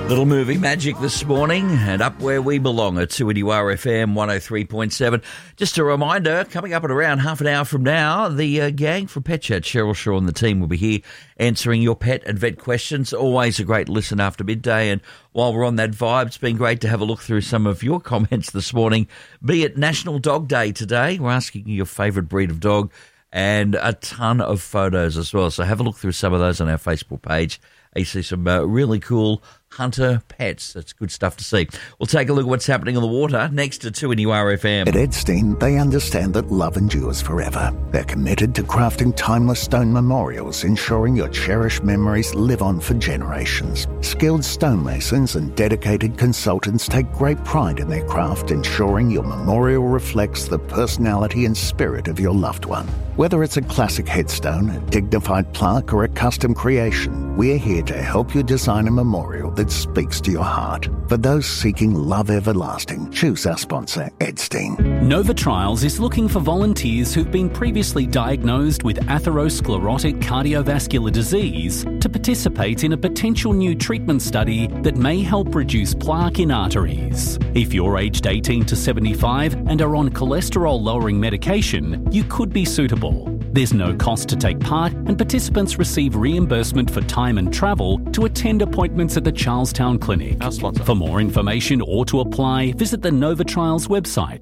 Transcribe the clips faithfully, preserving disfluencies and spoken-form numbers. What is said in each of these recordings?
Little movie magic this morning, and up where we belong at two N U R F M one oh three point seven. Just a reminder, coming up at around half an hour from now, the uh, gang from Pet Chat, Cheryl Shaw and the team will be here answering your pet and vet questions. Always a great listen after midday, and while we're on that vibe, it's been great to have a look through some of your comments this morning, be it National Dog Day today. We're asking you your favourite breed of dog, and a ton of photos as well. So have a look through some of those on our Facebook page. You see some uh, really cool hunter pets. That's good stuff to see. We'll take a look at what's happening on the water next to two N U R F M. At Edstein, they understand that love endures forever. They're committed to crafting timeless stone memorials, ensuring your cherished memories live on for generations. Skilled stonemasons and dedicated consultants take great pride in their craft, ensuring your memorial reflects the personality and spirit of your loved one. Whether it's a classic headstone, a dignified plaque, or a custom creation, we're here to help you design a memorial that speaks to your heart. For those seeking love everlasting, choose our sponsor, Edstein. Nova Trials is looking for volunteers who've been previously diagnosed with atherosclerotic cardiovascular disease to participate in a potential new treatment study that may help reduce plaque in arteries. If you're aged eighteen to seventy-five and are on cholesterol-lowering medication, you could be suitable. There's no cost to take part, and participants receive reimbursement for time and travel to attend appointments at the Charlestown Clinic. Our sponsor. For more information or to apply, visit the Nova Trials website.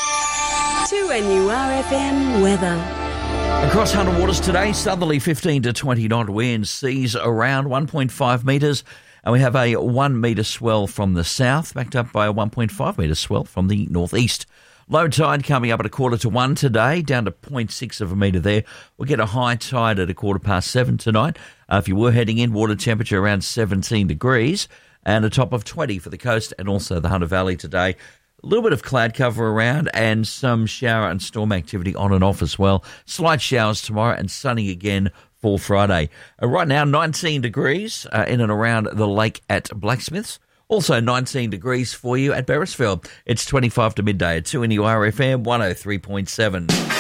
two N U R F M weather. Across Hunter Waters today, southerly fifteen to twenty knot winds, seas around one point five metres, and we have a one metre swell from the south, backed up by a one point five metre swell from the northeast. Low tide coming up at a quarter to one today, down to zero point six of a metre there. We'll get a high tide at a quarter past seven tonight. Uh, if you were heading in, water temperature around seventeen degrees and a top of twenty for the coast and also the Hunter Valley today. A little bit of cloud cover around and some shower and storm activity on and off as well. Slight showers tomorrow and sunny again for Friday. Uh, right now, nineteen degrees uh, in and around the lake at Blacksmiths. Also nineteen degrees for you at Beresfield. It's twenty-five to midday at two N U R F M one oh three point seven.